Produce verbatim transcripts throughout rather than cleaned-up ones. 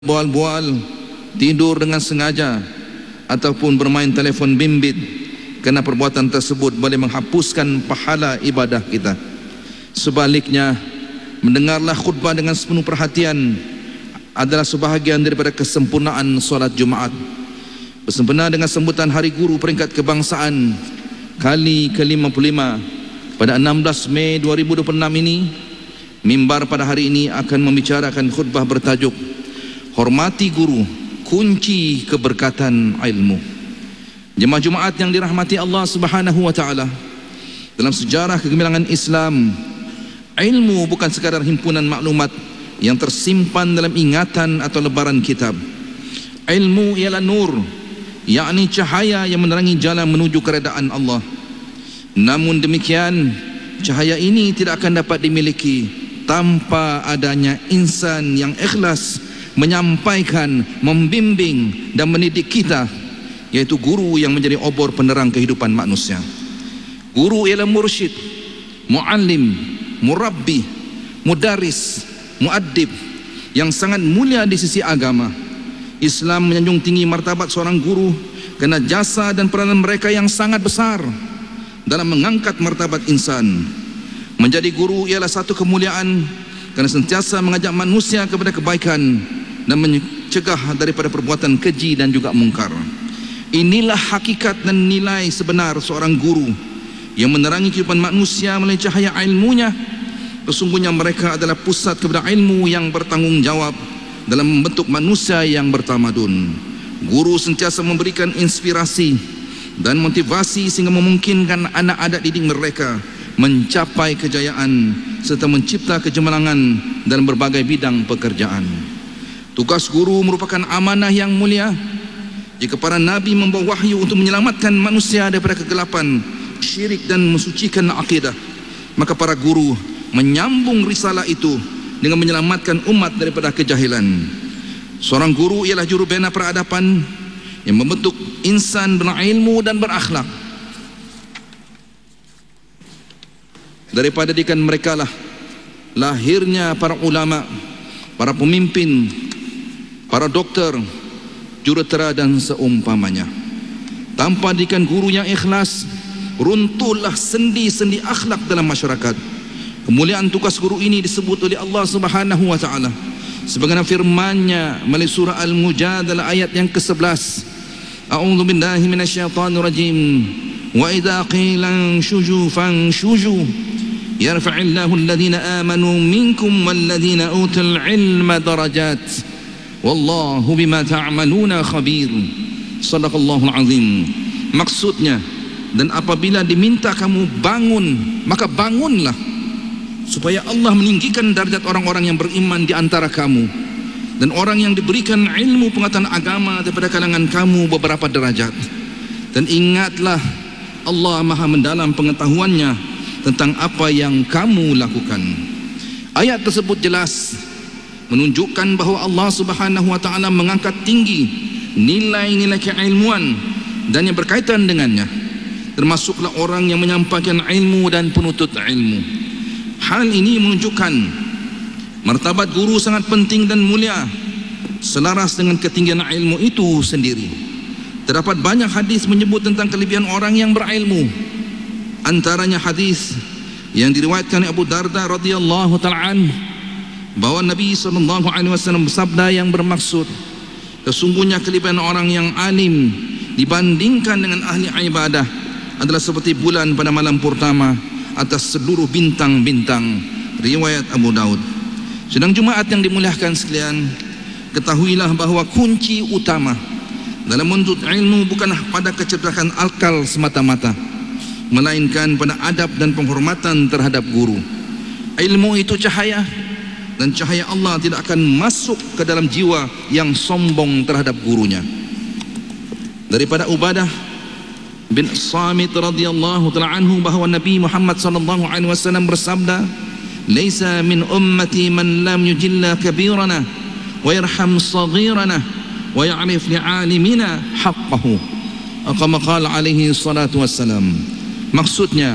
bual-bual, tidur dengan sengaja ataupun bermain telefon bimbit, kerana perbuatan tersebut boleh menghapuskan pahala ibadah kita. Sebaliknya, mendengarlah khutbah dengan sepenuh perhatian adalah sebahagian daripada kesempurnaan solat Jumaat. Bersempena dengan sambutan Hari Guru Peringkat Kebangsaan kali ke lima puluh lima pada enam belas Mei dua ribu dua puluh enam ini, mimbar pada hari ini akan membicarakan khutbah bertajuk Hormati Guru, Kunci Keberkatan Ilmu. Jemaah Jumaat yang dirahmati Allah Subhanahu wa taala, dalam sejarah kegemilangan Islam, ilmu bukan sekadar himpunan maklumat yang tersimpan dalam ingatan atau lebaran kitab. Ilmu ialah nur, yakni cahaya yang menerangi jalan menuju keredaan Allah. Namun demikian, cahaya ini tidak akan dapat dimiliki tanpa adanya insan yang ikhlas menyampaikan, membimbing dan mendidik kita, yaitu guru yang menjadi obor penerang kehidupan manusia. Guru ialah mursyid, muallim, murabbi, mudaris, muaddib yang sangat mulia di sisi agama. Islam menyanjung tinggi martabat seorang guru kerana jasa dan peranan mereka yang sangat besar dalam mengangkat martabat insan. Menjadi guru ialah satu kemuliaan kerana sentiasa mengajak manusia kepada kebaikan dan mencegah daripada perbuatan keji dan juga mungkar. Inilah hakikat dan nilai sebenar seorang guru yang menerangi kehidupan manusia melalui cahaya ilmunya. Sesungguhnya mereka adalah pusat kepada ilmu yang bertanggungjawab dalam membentuk manusia yang bertamadun. Guru sentiasa memberikan inspirasi dan motivasi sehingga memungkinkan anak-anak didik mereka mencapai kejayaan serta mencipta kecemerlangan dalam berbagai bidang pekerjaan. Tugas guru merupakan amanah yang mulia. Jika para nabi membawa wahyu untuk menyelamatkan manusia daripada kegelapan, syirik dan mensucikan akidah, maka para guru menyambung risalah itu dengan menyelamatkan umat daripada kejahilan. Seorang guru ialah juru bina peradaban yang membentuk insan berilmu dan berakhlak. Daripada didikan mereka lah lahirnya para ulama, para pemimpin, para dokter, jurutera dan seumpamanya. Tanpa didikan guru yang ikhlas, runtuhlah sendi-sendi akhlak dalam masyarakat. Kemuliaan tugas guru ini disebut oleh Allah Subhanahu wa taala sebagaimana firman-Nya melalui surah Al-Mujadalah ayat yang ke sebelas. A'udzu billahi minasyaitonir rajim. Wa idza qila shuju fanshuju yarfa'illahu alladhina amanu minkum walladhina utul ilma darajat. Wallahu bima ta'maluna khabir. Shadaqallahul azim. Maksudnya, dan apabila diminta kamu bangun, maka bangunlah, supaya Allah meninggikan darjat orang-orang yang beriman di antara kamu, dan orang yang diberikan ilmu pengetahuan agama daripada kalangan kamu beberapa derajat. Dan ingatlah, Allah maha mendalam pengetahuannya tentang apa yang kamu lakukan. Ayat tersebut jelas menunjukkan bahawa Allah Subhanahu wa taala mengangkat tinggi nilai-nilai keilmuan dan yang berkaitan dengannya, termasuklah orang yang menyampaikan ilmu dan penuntut ilmu. Hal ini menunjukkan martabat guru sangat penting dan mulia, selaras dengan ketinggian ilmu itu sendiri. Terdapat banyak hadis menyebut tentang kelebihan orang yang berilmu. Antaranya hadis yang diriwayatkan oleh Abu Darda radhiyallahu ta'ala anhu, bahwa Nabi sallallahu alaihi wasallam bersabda yang bermaksud, sesungguhnya kelebihan orang yang alim dibandingkan dengan ahli ibadah adalah seperti bulan pada malam purnama atas seluruh bintang-bintang. Riwayat Abu Daud. Sedang Jumaat yang dimuliakan sekalian, ketahuilah bahawa kunci utama dalam menuntut ilmu bukanlah pada kecerdasan akal semata-mata, melainkan pada adab dan penghormatan terhadap guru. Ilmu itu cahaya, dan cahaya Allah tidak akan masuk ke dalam jiwa yang sombong terhadap gurunya. Daripada Ubadah bin Samit radhiyallahu ta'ala anhu bahawa Nabi Muhammad sallallahu alaihi wasallam bersabda, "Laisa min ummati man lam yujilla kabirana wa yarham saghirana wa ya'rif li'alimina haqqahu." Kama qala alaihi salatu wassalam. Maksudnya,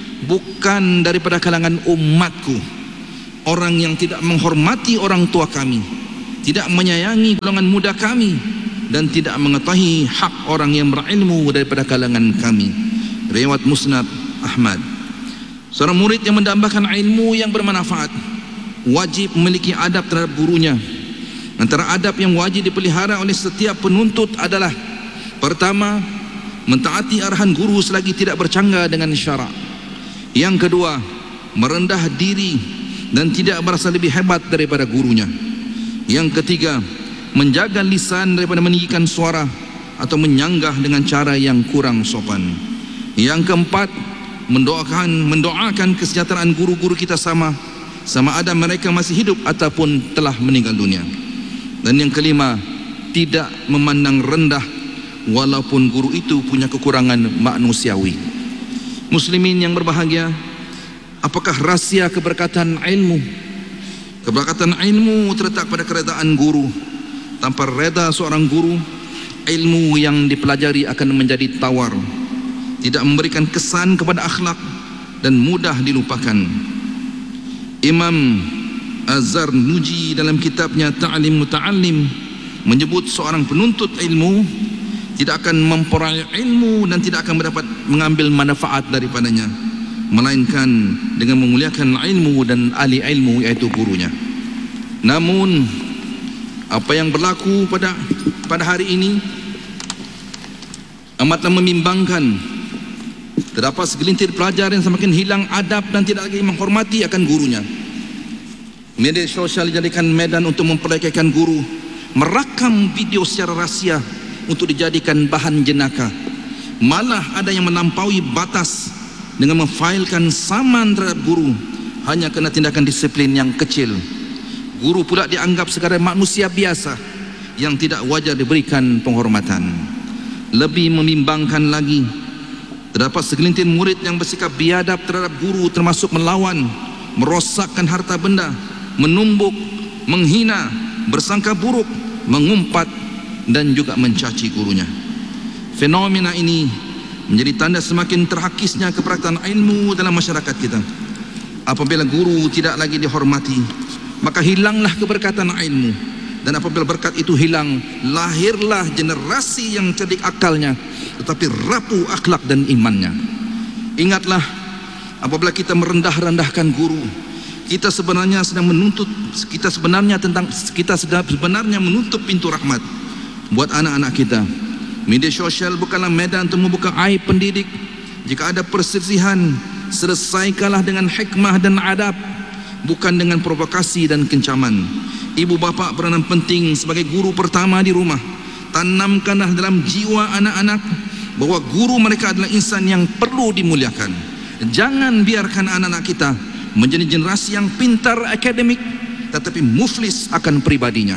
bukan daripada kalangan umatku orang yang tidak menghormati orang tua kami tidak menyayangi golongan muda kami, dan tidak mengetahui hak orang yang berilmu daripada kalangan kami. Riwayat Musnad Ahmad. Seorang murid yang mendambakan ilmu yang bermanfaat wajib memiliki adab terhadap gurunya. Antara adab yang wajib dipelihara oleh setiap penuntut adalah: pertama, mentaati arahan guru selagi tidak bercanggah dengan syarak. Yang kedua, merendah diri dan tidak merasa lebih hebat daripada gurunya. Yang ketiga, menjaga lisan daripada meninggikan suara atau menyanggah dengan cara yang kurang sopan. Yang keempat, mendoakan mendoakan kesejahteraan guru-guru kita sama sama ada mereka masih hidup ataupun telah meninggal dunia. Dan yang kelima, tidak memandang rendah walaupun guru itu punya kekurangan manusiawi. Muslimin yang berbahagia, apakah rahsia keberkatan ilmu? Keberkatan ilmu terletak pada keredaan guru. Tanpa reda seorang guru, ilmu yang dipelajari akan menjadi tawar, tidak memberikan kesan kepada akhlak, dan mudah dilupakan. Imam Az-Zarnuji dalam kitabnya Ta'lim Muta'allim menyebut seorang penuntut ilmu tidak akan memperoleh ilmu dan tidak akan mendapat mengambil manfaat daripadanya, melainkan dengan memuliakan ilmu dan ahli ilmu, yaitu gurunya. Namun apa yang berlaku pada pada hari ini amatlah membimbangkan. Terdapat segelintir pelajar yang semakin hilang adab dan tidak lagi menghormati akan gurunya. Media sosial dijadikan medan untuk memperdagangkan guru, merakam video secara rahsia untuk dijadikan bahan jenaka. Malah ada yang melampaui batas dengan memfailkan saman terhadap guru hanya kerana tindakan disiplin yang kecil. Guru pula dianggap sekadar manusia biasa yang tidak wajar diberikan penghormatan. Lebih membimbangkan lagi, terdapat segelintir murid yang bersikap biadab terhadap guru, termasuk melawan, merosakkan harta benda, menumbuk, menghina, bersangka buruk, mengumpat dan juga mencaci gurunya. Fenomena ini menjadi tanda semakin terhakisnya keberkatan ilmu dalam masyarakat kita. Apabila guru tidak lagi dihormati, maka hilanglah keberkatan ilmu, dan apabila berkat itu hilang, lahirlah generasi yang cerdik akalnya tetapi rapuh akhlak dan imannya. Ingatlah, apabila kita merendah-rendahkan guru, kita sebenarnya sedang menuntut kita sebenarnya tentang kita sedang sebenarnya menutup pintu rahmat buat anak-anak kita. Media sosial bukanlah medan untuk membuka aib pendidik. Jika ada perselisihan, selesaikanlah dengan hikmah dan adab, bukan dengan provokasi dan kencaman. Ibu bapa peranan penting sebagai guru pertama di rumah. Tanamkanlah dalam jiwa anak-anak bahwa guru mereka adalah insan yang perlu dimuliakan. Jangan biarkan anak-anak kita menjadi generasi yang pintar akademik tetapi muflis akan pribadinya.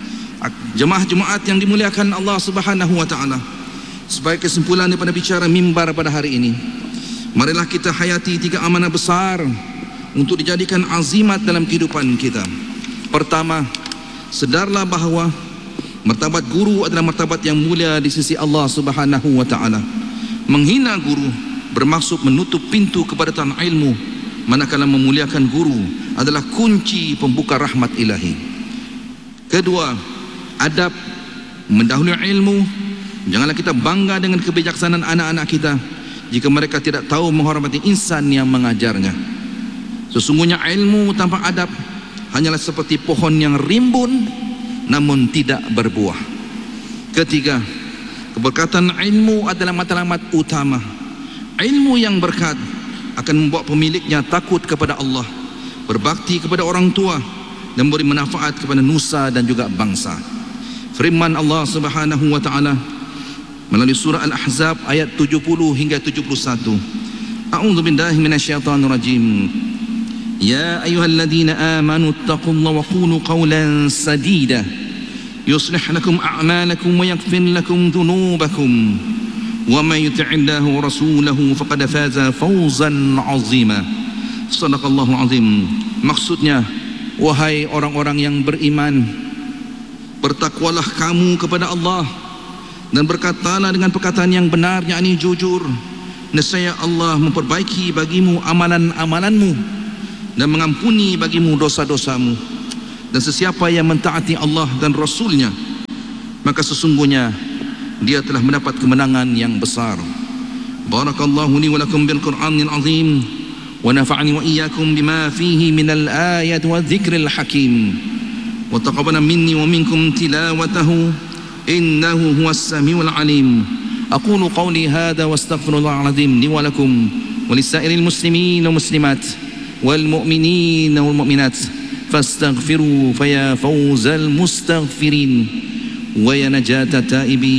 Jemaah Jumaat yang dimuliakan Allah Subhanahu wa taala, sebagai kesimpulan daripada bicara mimbar pada hari ini, marilah kita hayati tiga amanah besar untuk dijadikan azimat dalam kehidupan kita. Pertama, sedarlah bahawa martabat guru adalah martabat yang mulia di sisi Allah Subhanahu wa taala. Menghina guru bermaksud menutup pintu kepada tanah ilmu, manakala memuliakan guru adalah kunci pembuka rahmat ilahi. Kedua, adab mendahului ilmu. Janganlah kita bangga dengan kebijaksanaan anak-anak kita jika mereka tidak tahu menghormati insan yang mengajarnya. Sesungguhnya ilmu tanpa adab hanyalah seperti pohon yang rimbun namun tidak berbuah. Ketiga, keberkatan ilmu adalah matlamat utama. Ilmu yang berkat akan membuat pemiliknya takut kepada Allah, berbakti kepada orang tua, dan memberi manfaat kepada nusa dan juga bangsa. Firman Allah Subhanahu wa taala melalui surah Al-Ahzab ayat tujuh puluh hingga tujuh puluh satu. A'udzu billahi minasyaitonir rajim. Ya ayyuhalladzina amanu taqullaha wa qulu qawlan sadida yuslih lakum a'malakum wa yaghfir lakum dhunubakum wa may yuti'illaha wa rasulahu faqad faza fawzan 'azima. Shadaqallahu 'azim. Maksudnya, wahai orang-orang yang beriman, bertakwalah kamu kepada Allah dan berkatalah dengan perkataan yang benar, yakni jujur. Nescaya Allah memperbaiki bagimu amalan-amalanmu dan mengampuni bagimu dosa-dosamu. Dan sesiapa yang mentaati Allah dan Rasulnya, maka sesungguhnya dia telah mendapat kemenangan yang besar. Barakallahu li wa lakum bil Qur'anil azim wa nafa'ani wa iyyakum bima fihi minal ayati wa dzikril hakim wa taqabbala minni wa minkum tilawatahu innahu huwas samiul alim. Aqulu qawli hadha wa astaghfirullahal azim li wa lakum wa lisairil muslimin wal muslimat wal mu'minin wal mu'minat fastaghfiru fa ya fawzal mustaghfirin wa ya najata taibin.